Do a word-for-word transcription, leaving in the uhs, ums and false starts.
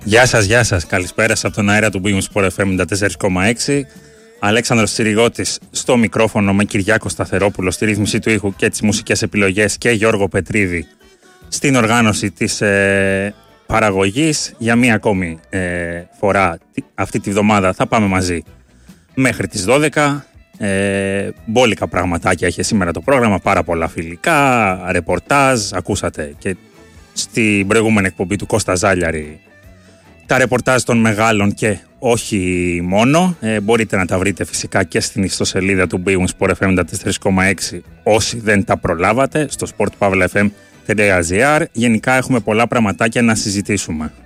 Γεια σας, γεια σας. Καλησπέρα από τον αέρα του Big Sport εφ εμ ενενήντα τέσσερα κόμμα έξι. Αλέξανδρος Τσιριγώτης στο μικρόφωνο με Κυριάκο Σταθερόπουλο στη ρύθμιση του ήχου και τις μουσικές επιλογές και Γιώργο Πετρίδη στην οργάνωση της ε, παραγωγής. Για μία ακόμη ε, φορά αυτή τη βδομάδα θα πάμε μαζί μέχρι τις δώδεκα. Ε, μπόλικα πραγματάκια έχει σήμερα το πρόγραμμα, πάρα πολλά φιλικά, ρεπορτάζ. Ακούσατε και στην προηγούμενη εκπομπή του Κώστα Ζάλιαρη τα ρεπορτάζ των μεγάλων και όχι μόνο. Ε, μπορείτε να τα βρείτε φυσικά και στην ιστοσελίδα του Big Sport εφ εμ ενενήντα τέσσερα κόμμα έξι όσοι δεν τα προλάβατε στο sport pavla f m τελεία gr. Γενικά έχουμε πολλά πραγματάκια να συζητήσουμε.